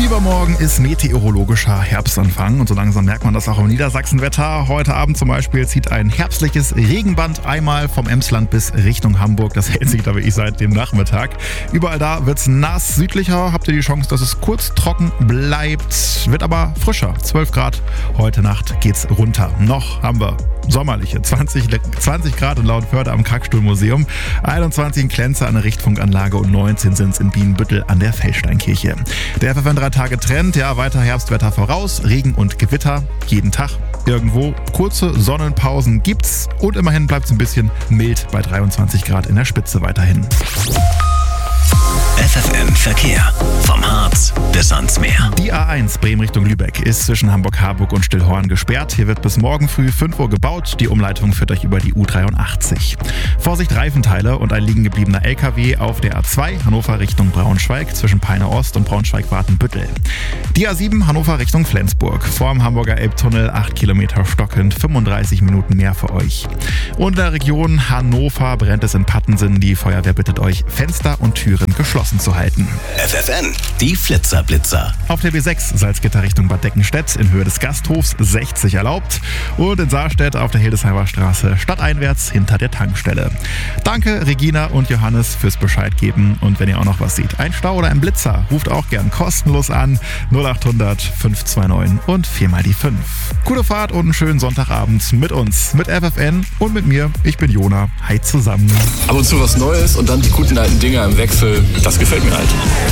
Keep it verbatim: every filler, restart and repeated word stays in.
Übermorgen ist meteorologischer Herbstanfang und so langsam merkt man das auch im Niedersachsenwetter. Heute Abend zum Beispiel zieht ein herbstliches Regenband einmal vom Emsland bis Richtung Hamburg. Das hält sich, glaube ich, seit dem Nachmittag. Überall da wird's nass. Südlicher habt ihr die Chance, dass es kurz trocken bleibt. Wird aber frischer. zwölf Grad. Heute Nacht geht's runter. Noch haben wir sommerliche zwanzig, zwanzig Grad in Lauenförde am Kackstuhlmuseum, einundzwanzig in Klenze an der Richtfunkanlage und neunzehn sind es in Bienenbüttel an der Feldsteinkirche. Der F F N drei Tage Trend, ja, weiter Herbstwetter voraus, Regen und Gewitter jeden Tag. Irgendwo kurze Sonnenpausen gibt's und immerhin bleibt es ein bisschen mild bei dreiundzwanzig Grad in der Spitze weiterhin. F F N Verkehr. Vom Harz bis ans Meer. Die A eins Bremen Richtung Lübeck ist zwischen Hamburg-Harburg und Stillhorn gesperrt. Hier wird bis morgen früh fünf Uhr gebaut. Die Umleitung führt euch über die U dreiundachtzig. Vorsicht Reifenteile und ein liegen gebliebener L K W auf der A zwei Hannover Richtung Braunschweig zwischen Peine Ost und Braunschweig-Watenbüttel. Die A sieben Hannover Richtung Flensburg. Vorm Hamburger Elbtunnel acht Kilometer stockend, fünfunddreißig Minuten mehr für euch. Und in der Region Hannover brennt es in Pattensen. Die Feuerwehr bittet euch, Fenster und Türen geschlossen zu halten. F F N, die Flitzerblitzer. Auf der B sechs Salzgitter Richtung Bad Deckenstedt in Höhe des Gasthofs sechzig erlaubt und in Saarstedt auf der Hildesheimer Straße stadteinwärts hinter der Tankstelle. Danke Regina und Johannes fürs Bescheid geben und wenn ihr auch noch was seht, ein Stau oder ein Blitzer, ruft auch gern kostenlos an null acht hundert fünf zwei neun und vier mal die fünf. Gute Fahrt und einen schönen Sonntagabend mit uns, mit F F N und mit mir. Ich bin Jona. Hi zusammen. Ab und zu was Neues und dann die guten alten Dinger im Wechsel. Das gefällt mir halt.